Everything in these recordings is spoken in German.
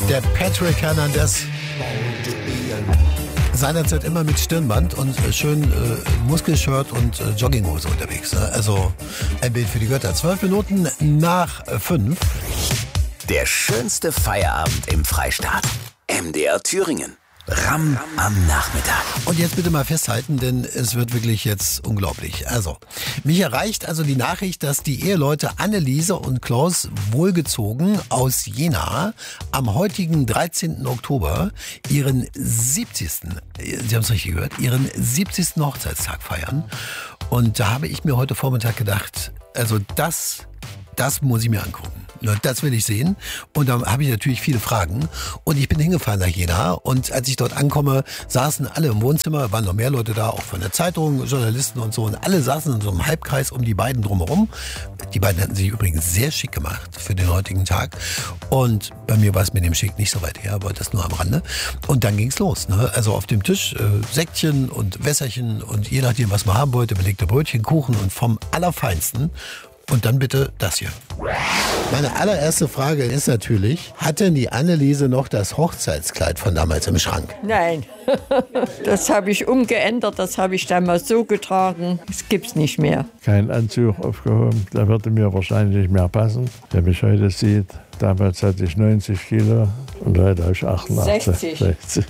Der Patrick Hernandez. Seinerzeit immer mit Stirnband und schön Muskelshirt und Jogginghose unterwegs. Ne? Also ein Bild für die Götter. 12 Minuten nach 5. Der schönste Feierabend im Freistaat. MDR Thüringen. Ramm am Nachmittag. Und jetzt bitte mal festhalten, denn es wird wirklich jetzt unglaublich. Also, mich erreicht also die Nachricht, dass die Eheleute Anneliese und Klaus Wohlgezogen aus Jena am heutigen 13. Oktober ihren 70. Sie haben es richtig gehört, ihren 70. Hochzeitstag feiern. Und da habe ich mir heute Vormittag gedacht, also das muss ich mir angucken. Das will ich sehen. Und da habe ich natürlich viele Fragen. Und ich bin hingefahren nach Jena. Und als ich dort ankomme, saßen alle im Wohnzimmer, waren noch mehr Leute da, auch von der Zeitung, Journalisten und so. Und alle saßen in so einem Halbkreis um die beiden drumherum. Die beiden hatten sich übrigens sehr schick gemacht für den heutigen Tag. Und bei mir war es mit dem Schick nicht so weit her, aber das nur am Rande. Und dann ging's los. Ne? Also auf dem Tisch Säckchen und Wässerchen und je nachdem, was man haben wollte, belegte Brötchen, Kuchen und vom Allerfeinsten. Und dann bitte das hier. Meine allererste Frage ist natürlich, hat denn die Anneliese noch das Hochzeitskleid von damals im Schrank? Nein, das habe ich umgeändert, das habe ich damals so getragen. Das gibt's nicht mehr. Kein Anzug aufgehoben, der würde mir wahrscheinlich nicht mehr passen. Wer mich heute sieht, damals hatte ich 90 Kilo und heute habe ich 88.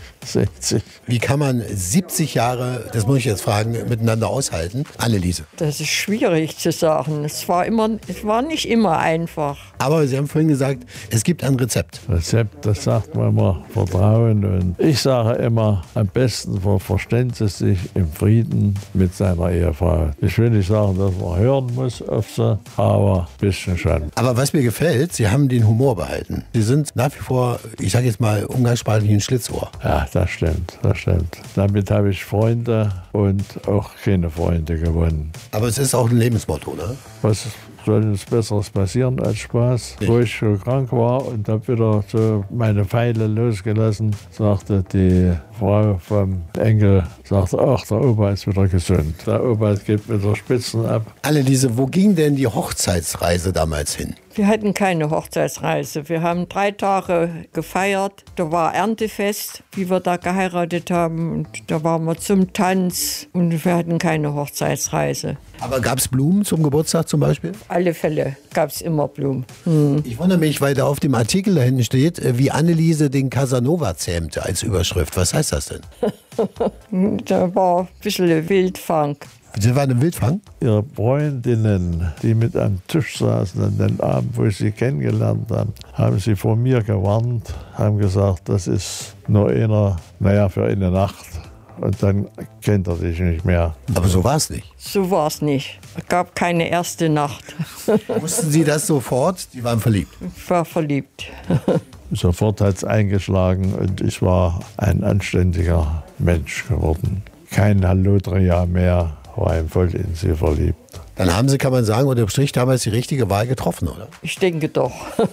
60. Wie kann man 70 Jahre, das muss ich jetzt fragen, miteinander aushalten? Anneliese. Das ist schwierig zu sagen. Es war nicht immer einfach. Aber Sie haben vorhin gesagt, es gibt ein Rezept. Rezept, das sagt man immer, Vertrauen. Und ich sage immer, am besten verständigt es sich im Frieden mit seiner Ehefrau. Ich will nicht sagen, dass man hören muss auf sie, aber ein bisschen schon. Aber was mir gefällt, Sie haben den Humor behalten. Sie sind nach wie vor, ich sage jetzt mal umgangssprachlich, ein Schlitzohr. Ja, das stimmt. Damit habe ich Freunde und auch keine Freunde gewonnen. Aber es ist auch ein Lebensmotto, ne? Was soll uns Besseres passieren als Spaß? Nee. Wo ich so krank war und habe wieder so meine Pfeile losgelassen, sagte die Frau vom Enkel, ach, der Opa ist wieder gesund. Der Opa gibt wieder Spitzen ab. Anneliese, wo ging denn die Hochzeitsreise damals hin? Wir hatten keine Hochzeitsreise. Wir haben 3 Tage gefeiert. Da war Erntefest, wie wir da geheiratet haben. Und da waren wir zum Tanz und wir hatten keine Hochzeitsreise. Aber gab es Blumen zum Geburtstag zum Beispiel? Alle Fälle gab es immer Blumen. Ich wundere mich, weil da auf dem Artikel da hinten steht, wie Anneliese den Casanova zähmte als Überschrift. Was heißt das denn? Da war ein bisschen Wildfang. Sie waren im Wildfang? Ihre Freundinnen, die mit am Tisch saßen an den Abend, wo ich sie kennengelernt habe, haben sie vor mir gewarnt, haben gesagt, das ist nur für eine Nacht. Und dann kennt er dich nicht mehr. Aber so war es nicht. So war es nicht. Es gab keine erste Nacht. Wussten Sie das sofort? Sie waren verliebt? Ich war verliebt. Sofort hat es eingeschlagen und ich war ein anständiger Mensch geworden. Kein Hallodria mehr, war voll in sie verliebt. Dann haben Sie, kann man sagen, unterm Strich damals die richtige Wahl getroffen, oder? Ich denke doch.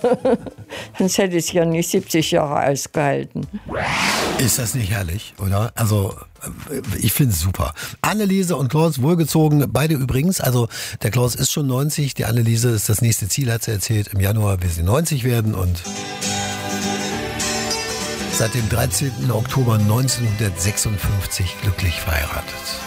Sonst hätte ich ja nicht 70 Jahre ausgehalten. Ist das nicht herrlich, oder? Also, ich finde es super. Anneliese und Klaus wohlgezogen, beide übrigens. Also, der Klaus ist schon 90, die Anneliese ist das nächste Ziel, hat sie erzählt. Im Januar will sie 90 werden und seit dem 13. Oktober 1956 glücklich verheiratet.